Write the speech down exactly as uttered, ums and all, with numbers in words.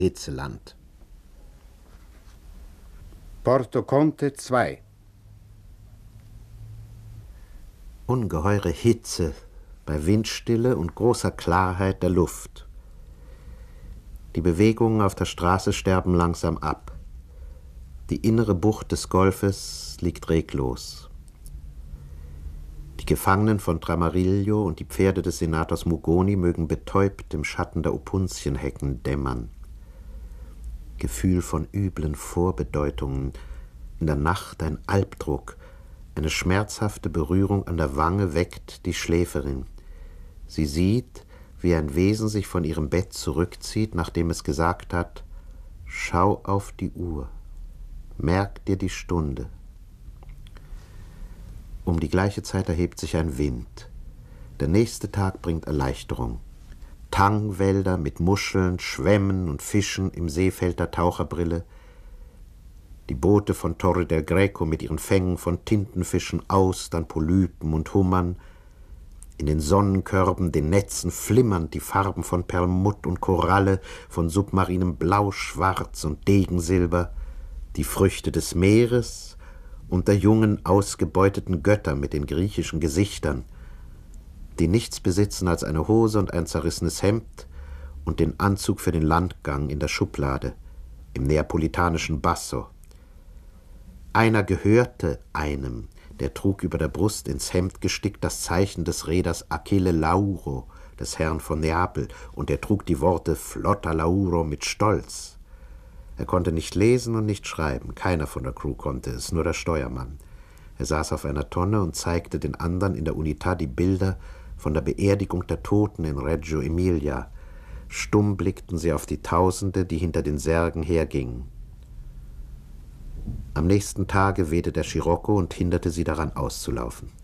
Hitzeland. Porto Conte zwei. Ungeheure Hitze bei Windstille und großer Klarheit der Luft. Die Bewegungen auf der Straße sterben langsam ab. Die innere Bucht des Golfes liegt reglos. Die Gefangenen von Tramariglio und die Pferde des Senators Mugoni mögen betäubt im Schatten der Opuntienhecken dämmern. Gefühl von üblen Vorbedeutungen, in der Nacht ein Albdruck, eine schmerzhafte Berührung an der Wange weckt die Schläferin. Sie sieht, wie ein Wesen sich von ihrem Bett zurückzieht, nachdem es gesagt hat: Schau auf die Uhr, merk dir die Stunde. Um die gleiche Zeit erhebt sich ein Wind. Der nächste Tag bringt Erleichterung. Tangwälder mit Muscheln, Schwämmen und Fischen im Seefeld der Taucherbrille, die Boote von Torre del Greco mit ihren Fängen von Tintenfischen, Austern, Polypen und Hummern, in den Sonnenkörben, den Netzen flimmernd die Farben von Perlmutt und Koralle, von submarinem Blau, Schwarz und Degensilber, die Früchte des Meeres und der jungen, ausgebeuteten Götter mit den griechischen Gesichtern, die nichts besitzen als eine Hose und ein zerrissenes Hemd und den Anzug für den Landgang in der Schublade, im neapolitanischen Basso. Einer gehörte einem, der trug über der Brust ins Hemd gestickt das Zeichen des Reeders Achille Lauro, des Herrn von Neapel, und er trug die Worte Flotta Lauro mit Stolz. Er konnte nicht lesen und nicht schreiben, keiner von der Crew konnte es, nur der Steuermann. Er saß auf einer Tonne und zeigte den anderen in der Unità die Bilder von der Beerdigung der Toten in Reggio Emilia. Stumm blickten sie auf die Tausende, die hinter den Särgen hergingen. Am nächsten Tage wehte der Scirocco und hinderte sie daran auszulaufen.